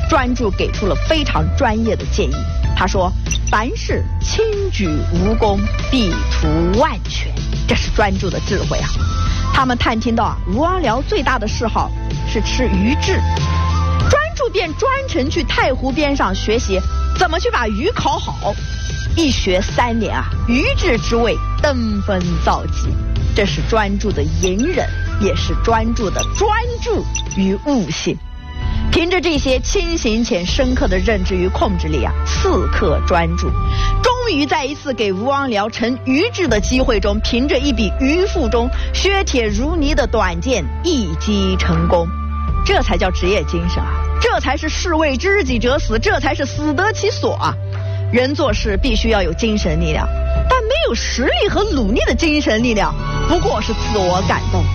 专注给出了非常专业的建议。他说：“凡事轻举无功，必图万全。”这是专注的智慧啊！他们探听到吴王僚最大的嗜好是吃鱼翅，专注便专程去太湖边上学习怎么去把鱼烤好。一学3年啊，鱼翅之味登峰造极。这是专注的隐忍，也是专注的专注与悟性。凭着这些清醒且深刻的认知与控制力啊，刺客专注，终于在一次给吴王僚成鱼翅的机会中，凭着一笔鱼腹中削铁如泥的短剑一击成功。这才叫职业精神啊！这才是士为知己者死，这才是死得其所啊！人做事必须要有精神力量，但没有实力和努力的精神力量，不过是自我感动。